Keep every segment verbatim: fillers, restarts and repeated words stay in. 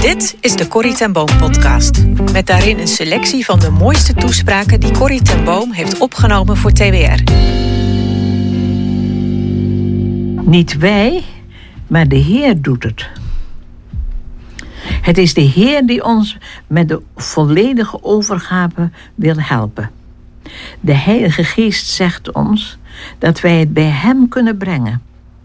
Dit is de Corrie ten Boom podcast. Met daarin een selectie van de mooiste toespraken die Corrie ten Boom heeft opgenomen voor T W R. Niet wij, maar de Heer doet het. Het is de Heer die ons met de volledige overgave wil helpen. De Heilige Geest zegt ons dat wij het bij Hem kunnen brengen.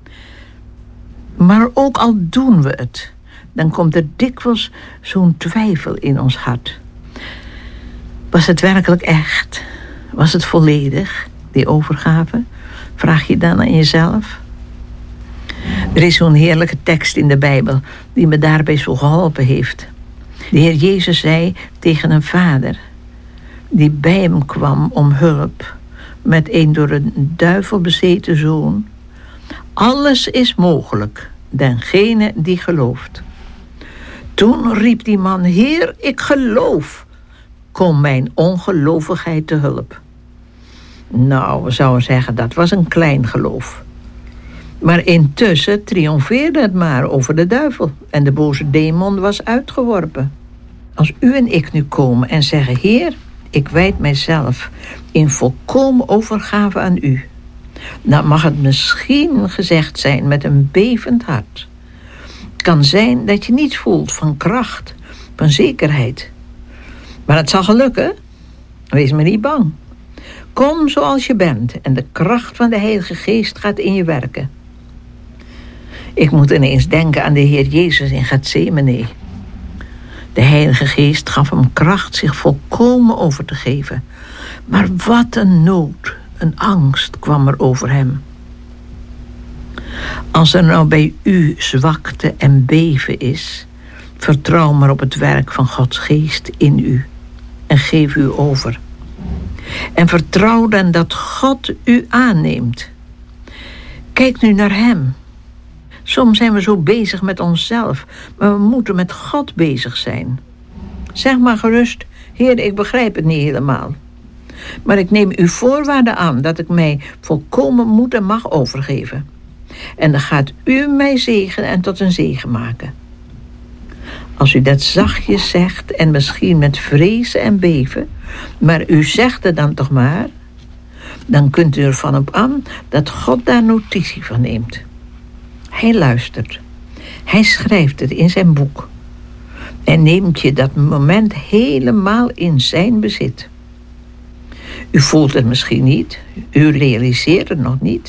Maar ook al doen we het, dan komt er dikwijls zo'n twijfel in ons hart. Was het werkelijk echt? Was het volledig, die overgave? Vraag je dan aan jezelf? Er is zo'n heerlijke tekst in de Bijbel die me daarbij zo geholpen heeft. De Heer Jezus zei tegen een vader die bij hem kwam om hulp met een door een duivel bezeten zoon: alles is mogelijk, dengene die gelooft. Toen riep die man: Heer, ik geloof. Kom mijn ongelovigheid te hulp. Nou, we zouden zeggen, dat was een klein geloof. Maar intussen triomfeerde het maar over de duivel en de boze demon was uitgeworpen. Als u en ik nu komen en zeggen: Heer, ik wijd mijzelf in volkomen overgave aan u, dan mag het misschien gezegd zijn met een bevend hart. Het kan zijn dat je niets voelt van kracht, van zekerheid. Maar het zal gelukken. Wees maar niet bang. Kom zoals je bent en de kracht van de Heilige Geest gaat in je werken. Ik moet ineens denken aan de Heer Jezus in Getsemane. De Heilige Geest gaf hem kracht zich volkomen over te geven. Maar wat een nood, een angst kwam er over hem. Als er nou bij u zwakte en beven is, vertrouw maar op het werk van Gods Geest in u en geef u over. En vertrouw dan dat God u aanneemt. Kijk nu naar Hem. Soms zijn we zo bezig met onszelf, maar we moeten met God bezig zijn. Zeg maar gerust: Heer, ik begrijp het niet helemaal. Maar ik neem uw voorwaarden aan dat ik mij volkomen moet en mag overgeven. En dan gaat u mij zegenen en tot een zegen maken. Als u dat zachtjes zegt en misschien met vrezen en beven, maar u zegt het dan toch maar, dan kunt u ervan op aan dat God daar notitie van neemt. Hij luistert. Hij schrijft het in zijn boek. En neemt je dat moment helemaal in zijn bezit. U voelt het misschien niet. U realiseert het nog niet.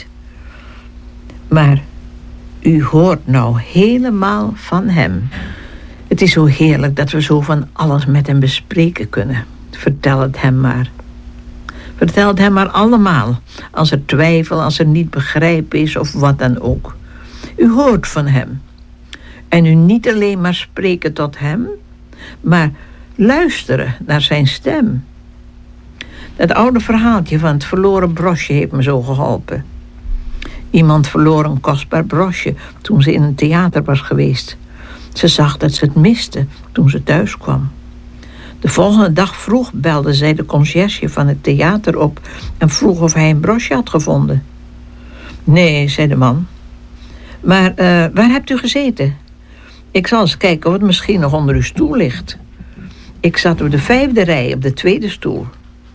Maar u hoort nou helemaal van hem. Het is zo heerlijk dat we zo van alles met hem bespreken kunnen. Vertel het hem maar. Vertel het hem maar allemaal. Als er twijfel, als er niet begrijpen is of wat dan ook. U hoort van hem. En u niet alleen maar spreken tot hem, maar luisteren naar zijn stem. Dat oude verhaaltje van het verloren brosje heeft me zo geholpen. Iemand verloor een kostbaar brosje toen ze in een theater was geweest. Ze zag dat ze het miste toen ze thuis kwam. De volgende dag vroeg belde zij de conciërge van het theater op en vroeg of hij een brosje had gevonden. Nee, zei de man. Maar uh, waar hebt u gezeten? Ik zal eens kijken of het misschien nog onder uw stoel ligt. Ik zat op de vijfde rij op de tweede stoel.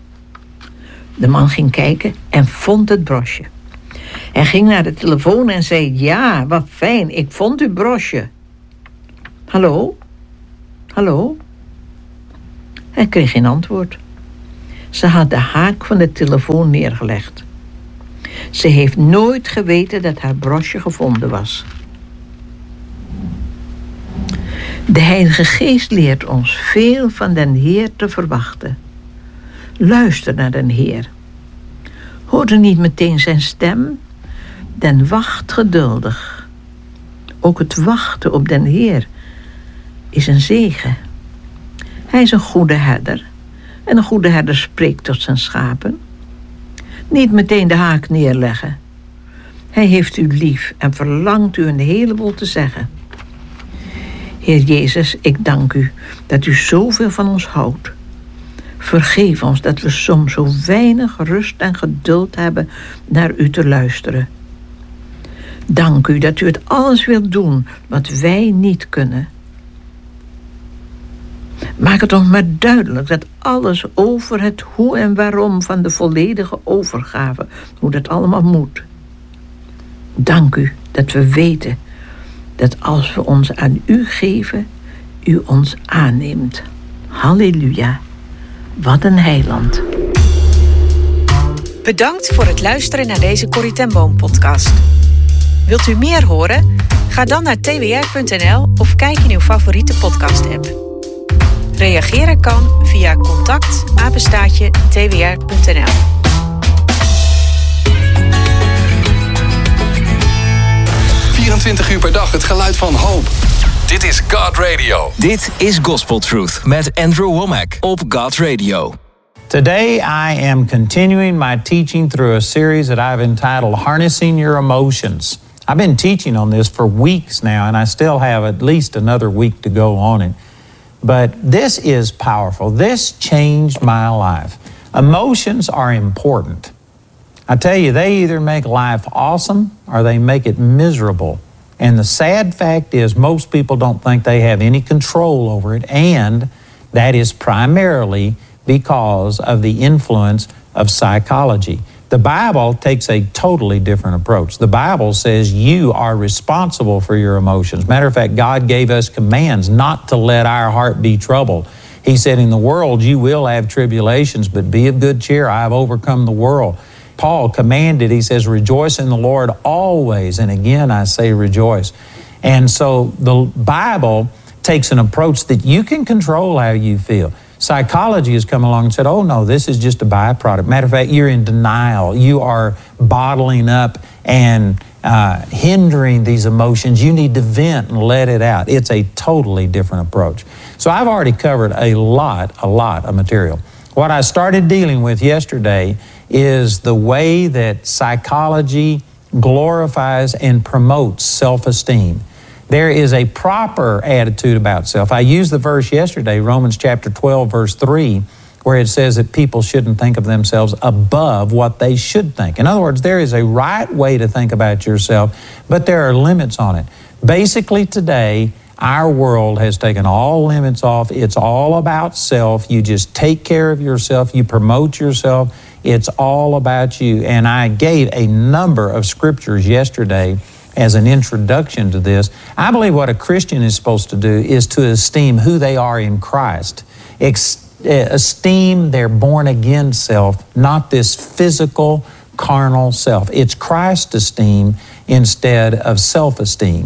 De man ging kijken en vond het brosje. Hij ging naar de telefoon en zei: ja, wat fijn, ik vond uw brosje. Hallo? Hallo? Hij kreeg geen antwoord. Ze had de haak van de telefoon neergelegd. Ze heeft nooit geweten dat haar brosje gevonden was. De Heilige Geest leert ons veel van den Heer te verwachten. Luister naar den Heer. Hoor niet meteen zijn stem, den wacht geduldig. Ook het wachten op den Heer is een zegen. Hij is een goede herder en een goede herder spreekt tot zijn schapen. Niet meteen de haak neerleggen. Hij heeft u lief en verlangt u een heleboel te zeggen. Heer Jezus, ik dank u dat u zoveel van ons houdt. Vergeef ons dat we soms zo weinig rust en geduld hebben naar u te luisteren. Dank u dat u het alles wilt doen wat wij niet kunnen. Maak het ons maar duidelijk dat alles over het hoe en waarom van de volledige overgave, hoe dat allemaal moet. Dank u dat we weten dat als we ons aan u geven, u ons aanneemt. Halleluja, wat een heiland. Bedankt voor het luisteren naar deze Corrie ten Boom podcast. Wilt u meer horen? Ga dan naar t w r punt n l of kijk in uw favoriete podcast app. Reageren kan via contact apenstaartje t w r punt n l. vierentwintig uur per dag het geluid van hoop. Dit is God Radio. Dit is Gospel Truth met Andrew Womack op God Radio. Today I am continuing my teaching through a series that I've entitled Harnessing Your Emotions. I've been teaching on this for weeks now, and I still have at least another week to go on it. But this is powerful. This changed my life. Emotions are important. I tell you, they either make life awesome or they make it miserable. And the sad fact is most people don't think they have any control over it, and that is primarily because of the influence of psychology. The Bible takes a totally different approach. The Bible says you are responsible for your emotions. Matter of fact, God gave us commands not to let our heart be troubled. He said, in the world you will have tribulations, but be of good cheer. I have overcome the world. Paul commanded, he says, rejoice in the Lord always. And again, I say rejoice. And so the Bible takes an approach that you can control how you feel. Psychology has come along and said, oh no, this is just a byproduct. Matter of fact, you're in denial. You are bottling up and uh, hindering these emotions. You need to vent and let it out. It's a totally different approach. So I've already covered a lot, a lot of material. What I started dealing with yesterday is the way that psychology glorifies and promotes self-esteem. There is a proper attitude about self. I used the verse yesterday, Romans chapter twelve, verse three, where it says that people shouldn't think of themselves above what they should think. In other words, there is a right way to think about yourself, but there are limits on it. Basically today, our world has taken all limits off. It's all about self. You just take care of yourself. You promote yourself. It's all about you. And I gave a number of scriptures yesterday as an introduction to this. I believe what a Christian is supposed to do is to esteem who they are in Christ. Ex- esteem their born-again self, not this physical, carnal self. It's Christ esteem instead of self-esteem.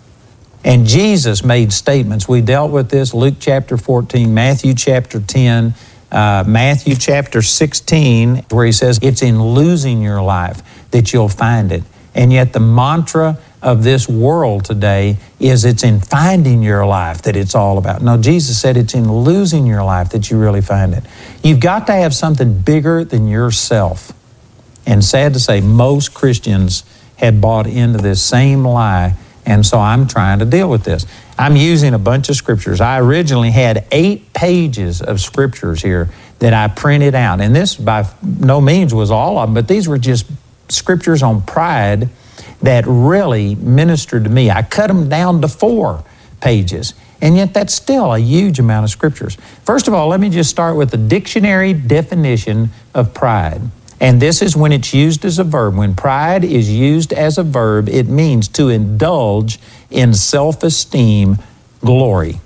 And Jesus made statements. We dealt with this, Luke chapter fourteen, Matthew chapter ten, uh, Matthew chapter sixteen, where he says, it's in losing your life that you'll find it. And yet the mantra of this world today is it's in finding your life that it's all about. No, Jesus said it's in losing your life that you really find it. You've got to have something bigger than yourself. And sad to say, most Christians had bought into this same lie, and so I'm trying to deal with this. I'm using a bunch of scriptures. I originally had eight pages of scriptures here that I printed out. And this by no means was all of them, but these were just scriptures on pride that really ministered to me. I cut them down to four pages, and yet that's still a huge amount of scriptures. First of all, let me just start with the dictionary definition of pride. And this is when it's used as a verb. When pride is used as a verb, it means to indulge in self-esteem, glory.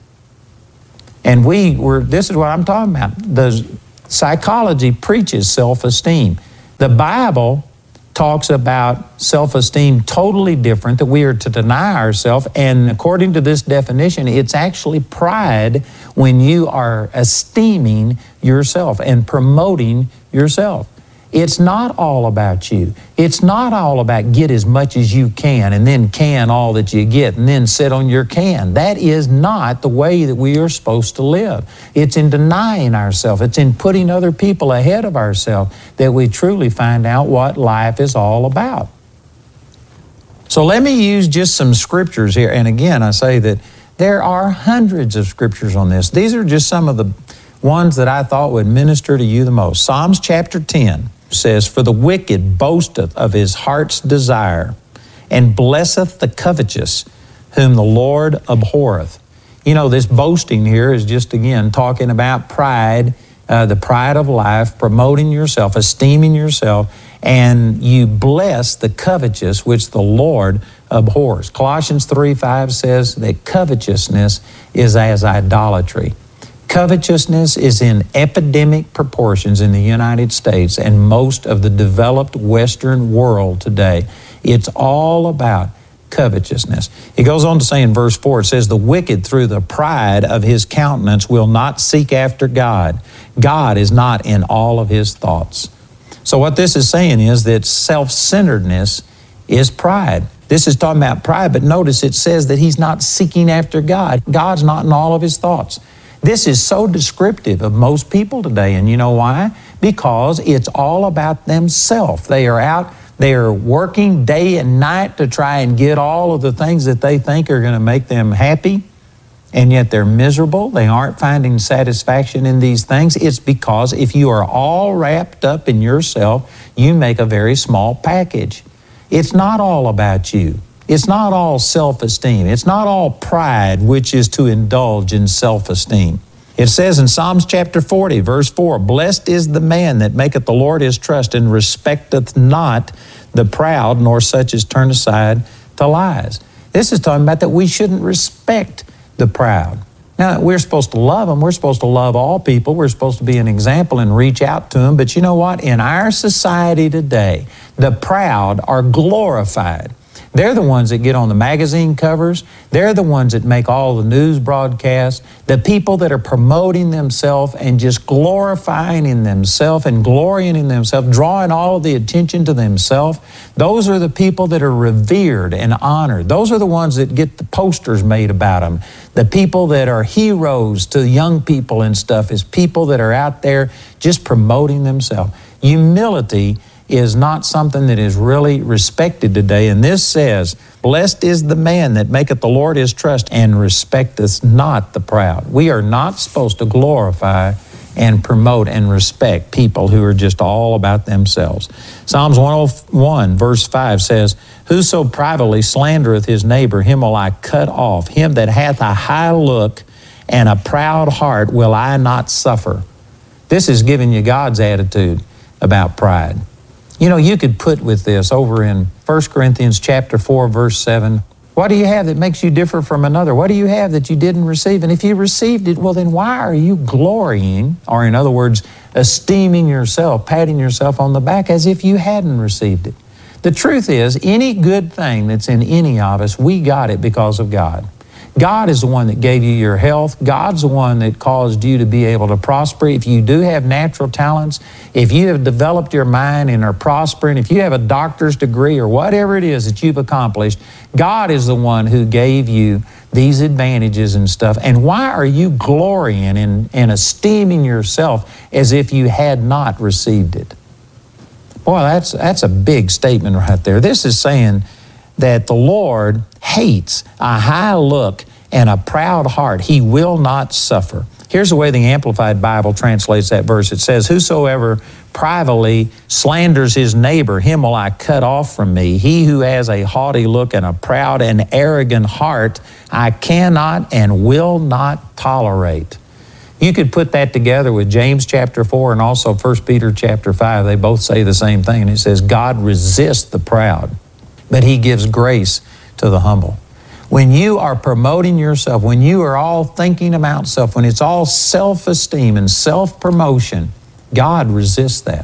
And we were, this is what I'm talking about. The psychology preaches self-esteem. The Bible talks about self-esteem totally different, that we are to deny ourselves. And according to this definition, it's actually pride when you are esteeming yourself and promoting yourself. It's not all about you. It's not all about get as much as you can and then can all that you get and then sit on your can. That is not the way that we are supposed to live. It's in denying ourselves. It's in putting other people ahead of ourselves that we truly find out what life is all about. So let me use just some scriptures here. And again, I say that there are hundreds of scriptures on this. These are just some of the ones that I thought would minister to you the most. Psalms chapter ten says, for the wicked boasteth of his heart's desire, and blesseth the covetous, whom the Lord abhorreth. You know, this boasting here is just, again, talking about pride, uh, the pride of life, promoting yourself, esteeming yourself, and you bless the covetous, which the Lord abhors. Colossians three five says that covetousness is as idolatry. Covetousness is in epidemic proportions in the United States and most of the developed Western world today. It's all about covetousness. He goes on to say in verse four, it says, the wicked through the pride of his countenance will not seek after God. God is not in all of his thoughts. So what this is saying is that self-centeredness is pride. This is talking about pride, but notice it says that he's not seeking after God. God's not in all of his thoughts. This is so descriptive of most people today, and you know why? Because it's all about themselves. They are out, they are working day and night to try and get all of the things that they think are going to make them happy, and yet they're miserable. They aren't finding satisfaction in these things. It's because if you are all wrapped up in yourself, you make a very small package. It's not all about you. It's not all self-esteem. It's not all pride, which is to indulge in self-esteem. It says in Psalms chapter forty, verse four, blessed is the man that maketh the Lord his trust and respecteth not the proud, nor such as turn aside to lies. This is talking about that we shouldn't respect the proud. Now, we're supposed to love them. We're supposed to love all people. We're supposed to be an example and reach out to them. But you know what? In our society today, the proud are glorified. They're the ones that get on the magazine covers. They're the ones that make all the news broadcasts. The people that are promoting themselves and just glorifying in themselves and glorying in themselves, drawing all of the attention to themselves. Those are the people that are revered and honored. Those are the ones that get the posters made about them. The people that are heroes to young people and stuff is people that are out there just promoting themselves. Humility is not something that is really respected today. And this says, blessed is the man that maketh the Lord his trust and respecteth not the proud. We are not supposed to glorify and promote and respect people who are just all about themselves. Psalms one oh one verse five says, whoso privately slandereth his neighbor, him will I cut off. Him that hath a high look and a proud heart will I not suffer. This is giving you God's attitude about pride. You know, you could put with this over in First Corinthians chapter four, verse seven, what do you have that makes you differ from another? What do you have that you didn't receive? And if you received it, well, then why are you glorying, or in other words, esteeming yourself, patting yourself on the back as if you hadn't received it? The truth is, any good thing that's in any of us, we got it because of God. God is the one that gave you your health. God's the one that caused you to be able to prosper. If you do have natural talents, if you have developed your mind and are prospering, if you have a doctor's degree or whatever it is that you've accomplished, God is the one who gave you these advantages and stuff. And why are you glorying and, and esteeming yourself as if you had not received it? Boy, that's, that's a big statement right there. This is saying that the Lord hates a high look and a proud heart. He will not suffer. Here's the way the Amplified Bible translates that verse. It says, whosoever privately slanders his neighbor, him will I cut off from me. He who has a haughty look and a proud and arrogant heart, I cannot and will not tolerate. You could put that together with James chapter four and also First Peter chapter five. They both say the same thing. And it says, God resists the proud, but he gives grace to the humble. When you are promoting yourself, when you are all thinking about self, when it's all self-esteem and self-promotion, God resists that.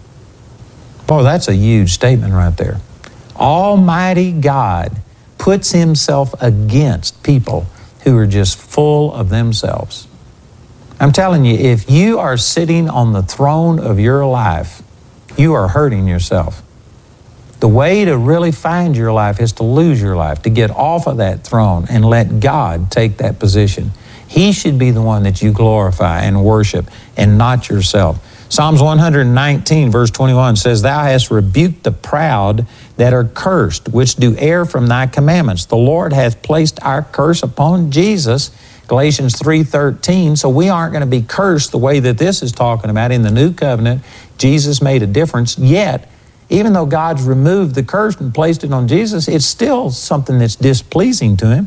Boy, that's a huge statement right there. Almighty God puts himself against people who are just full of themselves. I'm telling you, if you are sitting on the throne of your life, you are hurting yourself. The way to really find your life is to lose your life, to get off of that throne and let God take that position. He should be the one that you glorify and worship and not yourself. Psalms one nineteen verse twenty-one says, thou hast rebuked the proud that are cursed, which do err from thy commandments. The Lord hath placed our curse upon Jesus, Galatians three thirteen. So we aren't going to be cursed the way that this is talking about. In the new covenant, Jesus made a difference, yet even though God's removed the curse and placed it on Jesus, it's still something that's displeasing to him.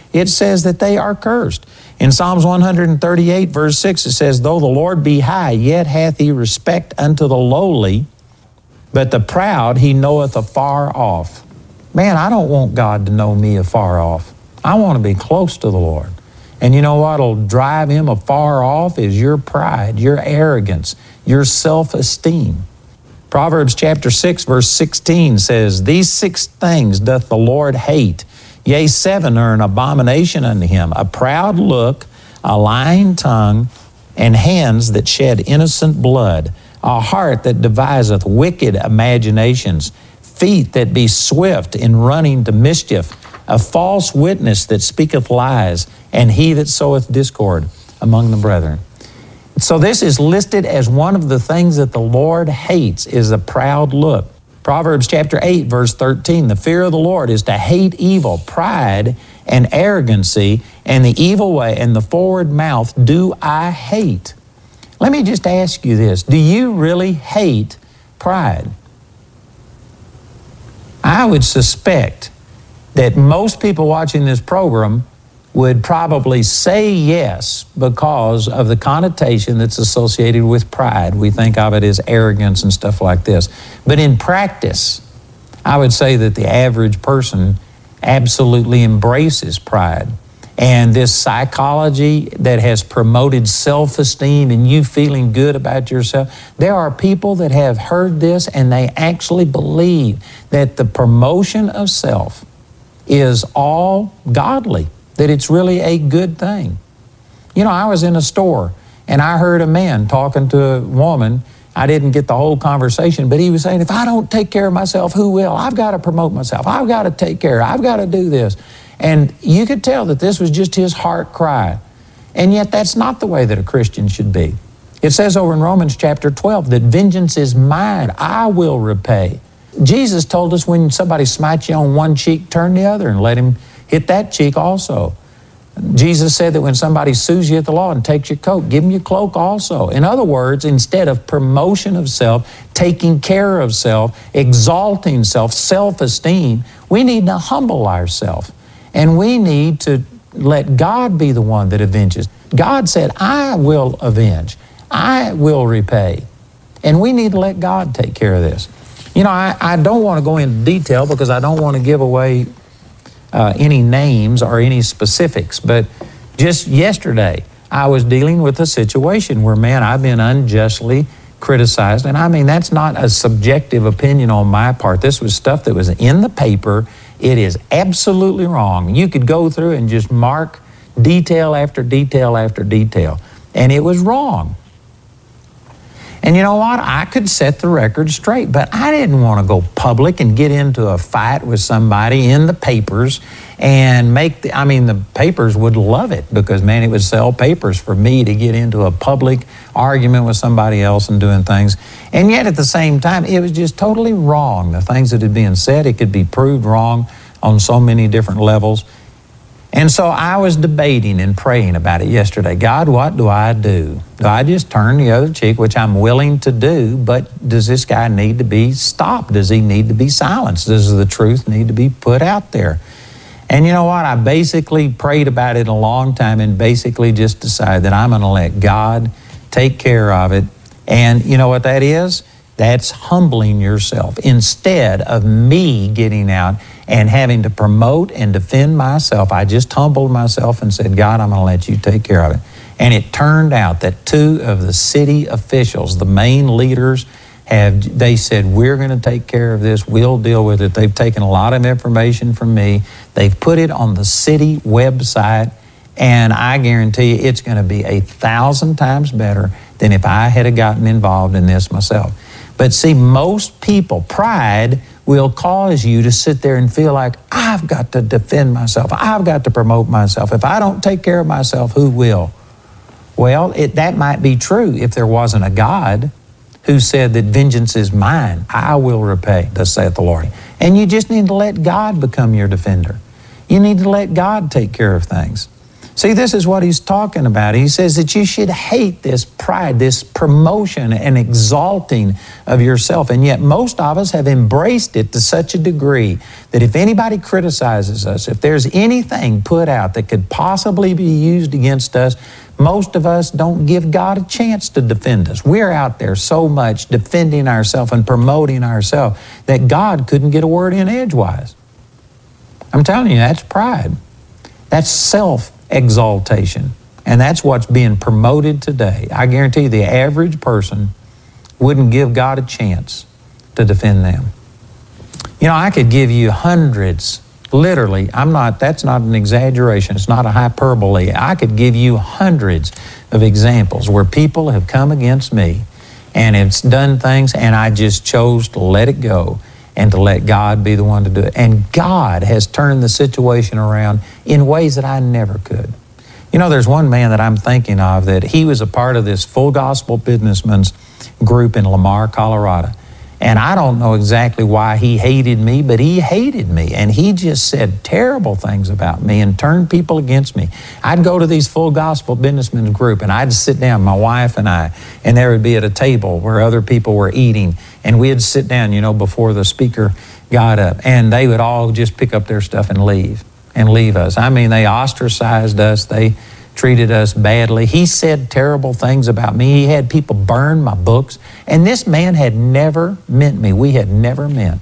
it says that they are cursed. In Psalms one thirty-eight, verse six, it says, though the Lord be high, yet hath he respect unto the lowly, but the proud he knoweth afar off. Man, I don't want God to know me afar off. I want to be close to the Lord. And you know what will drive him afar off is your pride, your arrogance, your self-esteem. Proverbs chapter six, verse sixteen says, these six things doth the Lord hate. Yea, seven are an abomination unto him, a proud look, a lying tongue, and hands that shed innocent blood, a heart that deviseth wicked imaginations, feet that be swift in running to mischief, a false witness that speaketh lies, and he that soweth discord among the brethren. So this is listed as one of the things that the Lord hates is a proud look. Proverbs chapter eight, verse thirteen, the fear of the Lord is to hate evil, pride and arrogancy, and the evil way and the forward mouth do I hate. Let me just ask you this. Do you really hate pride? I would suspect that most people watching this program would probably say yes because of the connotation that's associated with pride. We think of it as arrogance and stuff like this. But in practice, I would say that the average person absolutely embraces pride. And this psychology that has promoted self-esteem and you feeling good about yourself, there are people that have heard this and they actually believe that the promotion of self is all godly, that it's really a good thing. You know, I was in a store and I heard a man talking to a woman. I didn't get the whole conversation, but he was saying, if I don't take care of myself, who will? I've got to promote myself. I've got to take care. I've got to do this. And you could tell that this was just his heart cry. And yet that's not the way that a Christian should be. It says over in Romans chapter twelve that vengeance is mine, I will repay. Jesus told us when somebody smites you on one cheek, turn the other and let him hit that cheek also. Jesus said that when somebody sues you at the law and takes your coat, give them your cloak also. In other words, instead of promotion of self, taking care of self, exalting self, self-esteem, we need to humble ourselves. And we need to let God be the one that avenges. God said, I will avenge. I will repay. And we need to let God take care of this. You know, I, I don't want to go into detail because I don't want to give away uh, any names or any specifics. But just yesterday, I was dealing with a situation where, man, I've been unjustly criticized. And I mean, that's not a subjective opinion on my part. This was stuff that was in the paper. It is absolutely wrong. You could go through and just mark detail after detail after detail. And it was wrong. And you know what? I could set the record straight, but I didn't want to go public and get into a fight with somebody in the papers and make the, I mean, the papers would love it because, man, it would sell papers for me to get into a public argument with somebody else and doing things. And yet at the same time, it was just totally wrong. The things that had been said, it could be proved wrong on so many different levels. And so I was debating and praying about it yesterday. God, what do I do? Do I just turn the other cheek, which I'm willing to do, but does this guy need to be stopped? Does he need to be silenced? Does the truth need to be put out there? And you know what? I basically prayed about it a long time and basically just decided that I'm going to let God take care of it. And you know what that is? That's humbling yourself. Instead of me getting out and having to promote and defend myself, I just humbled myself and said, God, I'm going to let you take care of it. And it turned out that two of the city officials, the main leaders, have, they said, we're going to take care of this. We'll deal with it. They've taken a lot of information from me. They've put it on the city website. And I guarantee you it's going to be a thousand times better than if I had gotten involved in this myself. But see, most people, pride will cause you to sit there and feel like, I've got to defend myself. I've got to promote myself. If I don't take care of myself, who will? Well, it, that might be true if there wasn't a God who said that vengeance is mine. I will repay, thus saith the Lord. And you just need to let God become your defender. You need to let God take care of things. See, this is what he's talking about. He says that you should hate this pride, this promotion and exalting of yourself. And yet most of us have embraced it to such a degree that if anybody criticizes us, if there's anything put out that could possibly be used against us, most of us don't give God a chance to defend us. We're out there so much defending ourselves and promoting ourselves that God couldn't get a word in edgewise. I'm telling you, that's pride. That's self-exaltation. And that's what's being promoted today. I guarantee you the average person wouldn't give God a chance to defend them. You know, I could give you hundreds, literally, I'm not, that's not an exaggeration, it's not a hyperbole. I could give you hundreds of examples where people have come against me and it's done things and I just chose to let it go and to let God be the one to do it. And God has turned the situation around in ways that I never could. You know, there's one man that I'm thinking of that he was a part of this Full Gospel Businessmen's group in Lamar, Colorado. And I don't know exactly why he hated me, but he hated me. And he just said terrible things about me and turned people against me. I'd go to these Full Gospel Businessmen's group and I'd sit down, my wife and I, and there would be at a table where other people were eating. And we'd sit down, you know, before the speaker got up. And they would all just pick up their stuff and leave, and leave us. I mean, they ostracized us. They treated us badly. He said terrible things about me. He had people burn my books. And this man had never meant me. We had never met.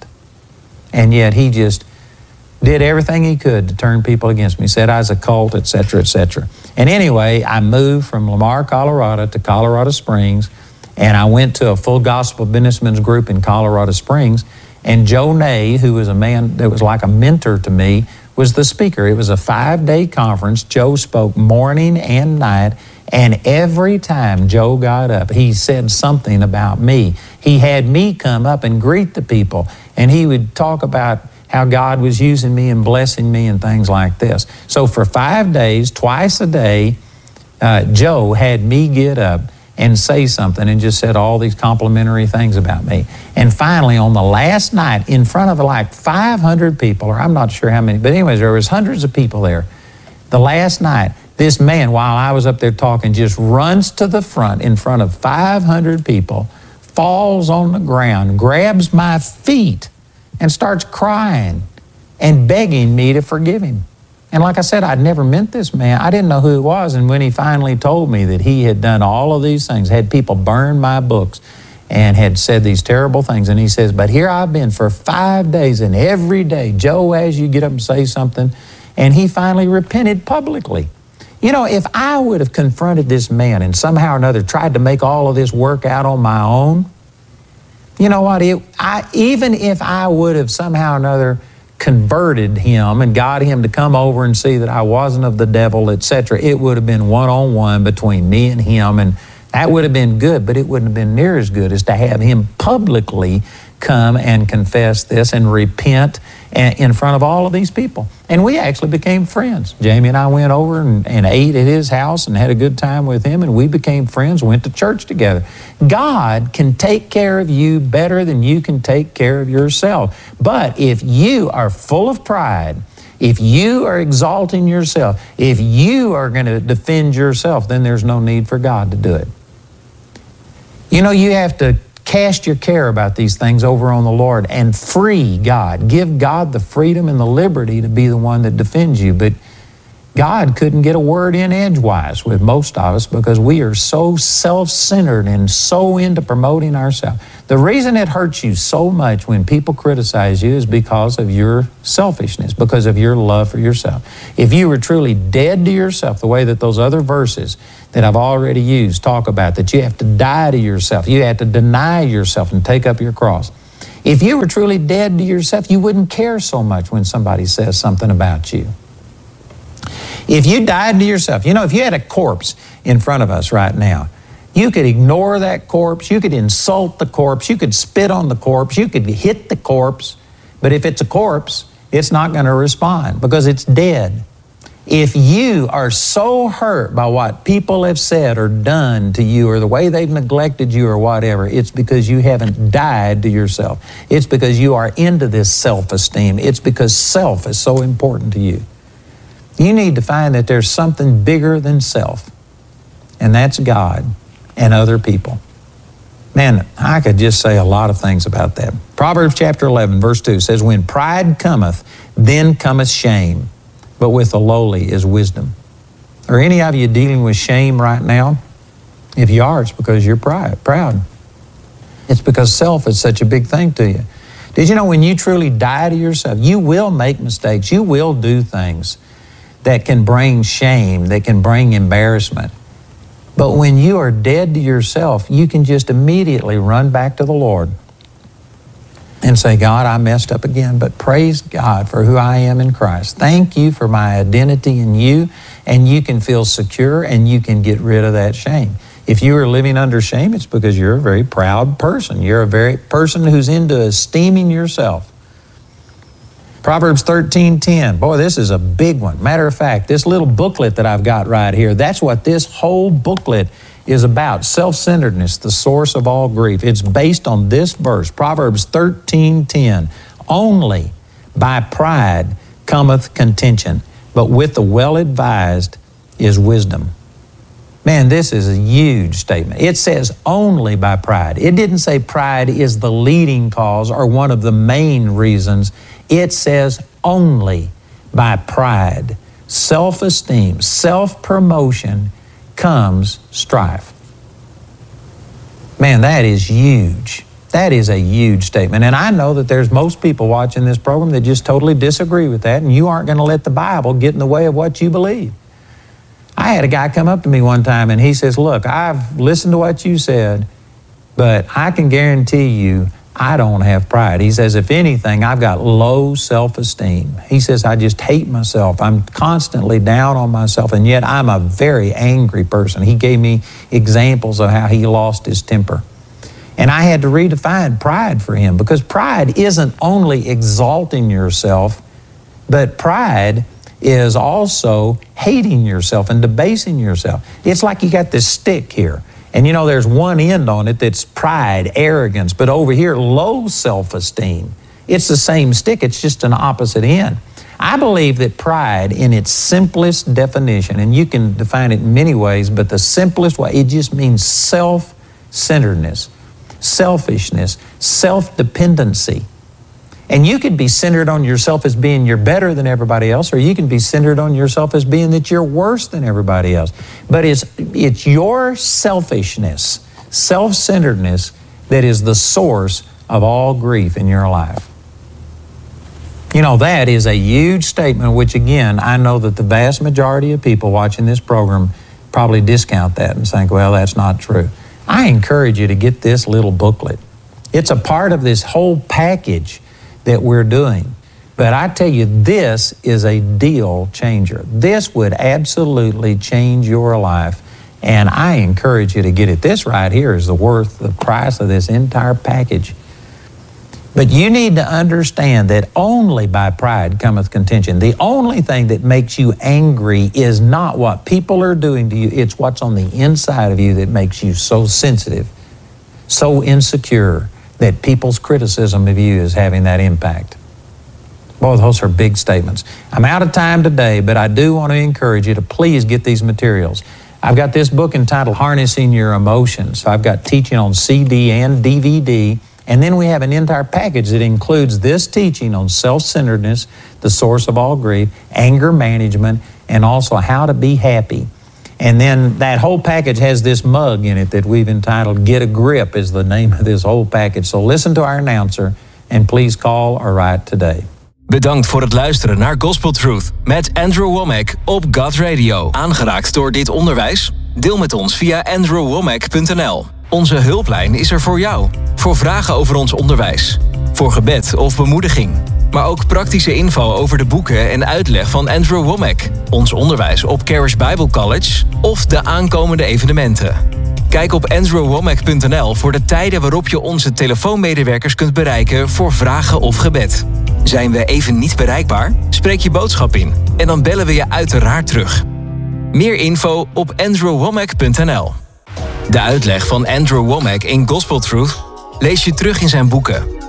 And yet he just did everything he could to turn people against me. Said I was a cult, et cetera, et cetera. And anyway, I moved from Lamar, Colorado to Colorado Springs. And I went to a Full Gospel Businessmen's group in Colorado Springs. And Joe Ney, who was a man that was like a mentor to me, was the speaker. It was a five-day conference. Joe spoke morning and night, and every time Joe got up, he said something about me. He had me come up and greet the people, and he would talk about how God was using me and blessing me and things like this. So for five days, twice a day, uh, Joe had me get up and say something and just said all these complimentary things about me. And finally, on the last night, in front of like five hundred people, or I'm not sure how many, but anyways, there was hundreds of people there. The last night, this man, while I was up there talking, just runs to the front in front of five hundred people, falls on the ground, grabs my feet, and starts crying and begging me to forgive him. And like I said, I'd never met this man. I didn't know who he was. And when he finally told me that he had done all of these things, had people burn my books and had said these terrible things, and he says, but here I've been for five days, and every day, Joe, as you get up and say something, and he finally repented publicly. You know, if I would have confronted this man and somehow or another tried to make all of this work out on my own, you know what, it, I, even if I would have somehow or another converted him and got him to come over and see that I wasn't of the devil, et cetera, it would have been one-on-one between me and him, and that would have been good, but it wouldn't have been near as good as to have him publicly come and confess this and repent in front of all of these people. And we actually became friends. Jamie and I went over and, and ate at his house and had a good time with him, and we became friends, went to church together. God can take care of you better than you can take care of yourself. But if you are full of pride, if you are exalting yourself, if you are going to defend yourself, then there's no need for God to do it. You know, you have to cast your care about these things over on the Lord and free God. Give God the freedom and the liberty to be the one that defends you. But God couldn't get a word in edgewise with most of us because we are so self-centered and so into promoting ourselves. The reason it hurts you so much when people criticize you is because of your selfishness, because of your love for yourself. If you were truly dead to yourself, the way that those other verses that I've already used talk about, that you have to die to yourself, you have to deny yourself and take up your cross. If you were truly dead to yourself, you wouldn't care so much when somebody says something about you. If you died to yourself, you know, if you had a corpse in front of us right now, you could ignore that corpse, you could insult the corpse, you could spit on the corpse, you could hit the corpse, but if it's a corpse, it's not going to respond because it's dead. If you are so hurt by what people have said or done to you or the way they've neglected you or whatever, it's because you haven't died to yourself. It's because you are into this self-esteem. It's because self is so important to you. You need to find that there's something bigger than self, and that's God and other people. Man, I could just say a lot of things about that. Proverbs chapter eleven, verse two says, when pride cometh, then cometh shame, but with the lowly is wisdom. Are any of you dealing with shame right now? If you are, it's because you're pride, proud. It's because self is such a big thing to you. Did you know when you truly die to yourself, you will make mistakes. You will do things that can bring shame, that can bring embarrassment. But when you are dead to yourself, you can just immediately run back to the Lord and say, God, I messed up again, but praise God for who I am in Christ. Thank you for my identity in you, and you can feel secure and you can get rid of that shame. If you are living under shame, it's because you're a very proud person. You're a very person who's into esteeming yourself. Proverbs thirteen ten. Boy, this is a big one. Matter of fact, this little booklet that I've got right here, that's what this whole booklet is about. Self-centeredness, the source of all grief. It's based on this verse, Proverbs thirteen ten. Only by pride cometh contention, but with the well-advised is wisdom. Man, this is a huge statement. It says only by pride. It didn't say pride is the leading cause or one of the main reasons. It says only by pride, self-esteem, self-promotion comes strife. Man, that is huge. That is a huge statement. And I know that there's most people watching this program that just totally disagree with that, and you aren't going to let the Bible get in the way of what you believe. I had a guy come up to me one time and he says, look, I've listened to what you said, but I can guarantee you I don't have pride. He says, if anything, I've got low self-esteem. He says, I just hate myself. I'm constantly down on myself, and yet I'm a very angry person. He gave me examples of how he lost his temper. And I had to redefine pride for him, because pride isn't only exalting yourself, but pride is also hating yourself and debasing yourself. It's like you got this stick here, and you know there's one end on it that's pride, arrogance, but over here, low self-esteem. It's the same stick, it's just an opposite end. I believe that pride in its simplest definition, and you can define it in many ways, but the simplest way, it just means self-centeredness, selfishness, self-dependency. And you could be centered on yourself as being you're better than everybody else, or you can be centered on yourself as being that you're worse than everybody else. But it's, it's your selfishness, self-centeredness that is the source of all grief in your life. You know, that is a huge statement, which again, I know that the vast majority of people watching this program probably discount that and think, well, that's not true. I encourage you to get this little booklet. It's a part of this whole package that we're doing. But I tell you, this is a deal changer. This would absolutely change your life, and I encourage you to get it. This right here is the worth, the price of this entire package. But you need to understand that only by pride cometh contention. The only thing that makes you angry is not what people are doing to you, it's what's on the inside of you that makes you so sensitive, so insecure, that people's criticism of you is having that impact. Boy, those are big statements. I'm out of time today, but I do want to encourage you to please get these materials. I've got this book entitled Harnessing Your Emotions. I've got teaching on C D and D V D, and then we have an entire package that includes this teaching on self-centeredness, the source of all grief, anger management, and also how to be happy. And then that whole package has this mug in it that we've entitled Get a Grip is the name of this whole package. So listen to our announcer and please call or write today. Bedankt voor het luisteren naar Gospel Truth met Andrew Wommack op God Radio. Aangeraakt door dit onderwijs? Deel met ons via andrew wommack punt n l. Onze hulplijn is er voor jou. Voor vragen over ons onderwijs. Voor gebed of bemoediging. Maar ook praktische info over de boeken en uitleg van Andrew Wommack, ons onderwijs op Charis Bible College of de aankomende evenementen. Kijk op andrew wommack punt n l voor de tijden waarop je onze telefoonmedewerkers kunt bereiken voor vragen of gebed. Zijn we even niet bereikbaar? Spreek je boodschap in en dan bellen we je uiteraard terug. Meer info op andrew wommack punt n l. De uitleg van Andrew Wommack in Gospel Truth lees je terug in zijn boeken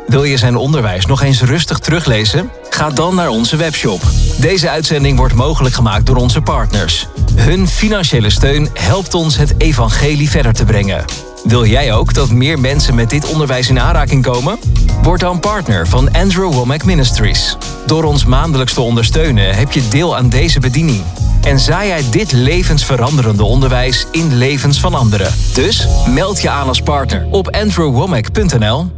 Wil je zijn onderwijs nog eens rustig teruglezen? Ga dan naar onze webshop. Deze uitzending wordt mogelijk gemaakt door onze partners. Hun financiële steun helpt ons het evangelie verder te brengen. Wil jij ook dat meer mensen met dit onderwijs in aanraking komen? Word dan partner van Andrew Wommack Ministries. Door ons maandelijks te ondersteunen heb je deel aan deze bediening. En zaai jij dit levensveranderende onderwijs in levens van anderen. Dus meld je aan als partner op andrew wommack punt n l.